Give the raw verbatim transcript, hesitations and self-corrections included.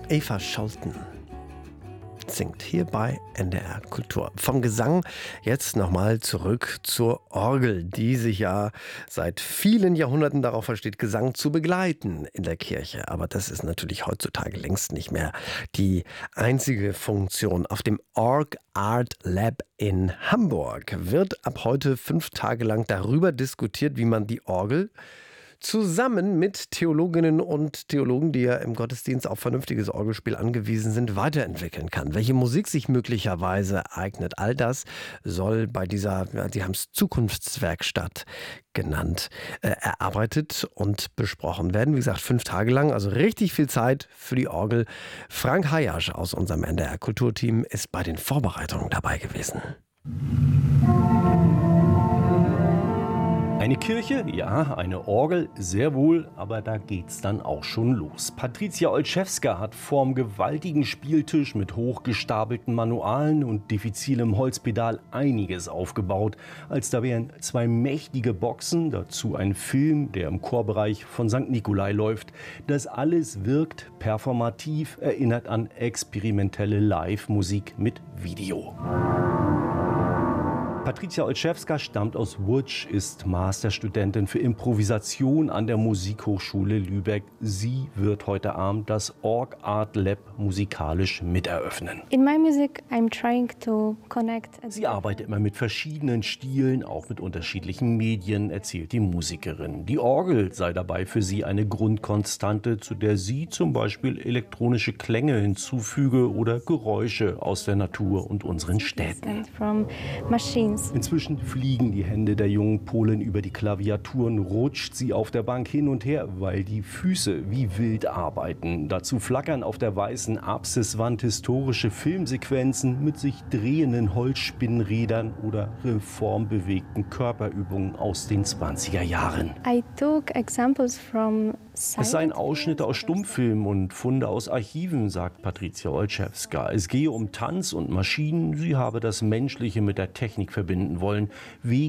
Eva Scholten singt hier bei N D R Kultur. Vom Gesang jetzt nochmal zurück zur Orgel, die sich ja seit vielen Jahrhunderten darauf versteht, Gesang zu begleiten in der Kirche. Aber das ist natürlich heutzutage längst nicht mehr die einzige Funktion. Auf dem Org Art Lab in Hamburg wird ab heute fünf Tage lang darüber diskutiert, wie man die Orgel zusammen mit Theologinnen und Theologen, die ja im Gottesdienst auf vernünftiges Orgelspiel angewiesen sind, weiterentwickeln kann. Welche Musik sich möglicherweise eignet, all das soll bei dieser, ja, die haben es Zukunftswerkstatt genannt, äh, erarbeitet und besprochen werden. Wie gesagt, fünf Tage lang, also richtig viel Zeit für die Orgel. Frank Hayasch aus unserem N D R Kulturteam ist bei den Vorbereitungen dabei gewesen. Eine Kirche, ja, eine Orgel, sehr wohl, aber da geht's dann auch schon los. Patricia Olszewska hat vorm gewaltigen Spieltisch mit hochgestapelten Manualen und diffizilem Holzpedal einiges aufgebaut. Als da wären zwei mächtige Boxen, dazu ein Film, der im Chorbereich von Sankt Nikolai läuft. Das alles wirkt performativ, erinnert an experimentelle Live-Musik mit Video. Patricia Olszewska stammt aus Łódź, ist Masterstudentin für Improvisation an der Musikhochschule Lübeck. Sie wird heute Abend das Org Art Lab musikalisch miteröffnen. In my music, I'm trying to connect. Sie arbeitet immer mit verschiedenen Stilen, auch mit unterschiedlichen Medien, erzählt die Musikerin. Die Orgel sei dabei für sie eine Grundkonstante, zu der sie zum Beispiel elektronische Klänge hinzufüge oder Geräusche aus der Natur und unseren Städten. From machines. Inzwischen fliegen die Hände der jungen Polin über die Klaviaturen, rutscht sie auf der Bank hin und her, weil die Füße wie wild arbeiten. Dazu flackern auf der weißen Apsiswand historische Filmsequenzen mit sich drehenden Holzspinnrädern oder reformbewegten Körperübungen aus den zwanziger Jahren. I took examples from Es seien Ausschnitte aus Stummfilmen und Funde aus Archiven, sagt Patricia Olszewska. Es gehe um Tanz und Maschinen. Sie habe das Menschliche mit der Technik verbinden wollen. Wie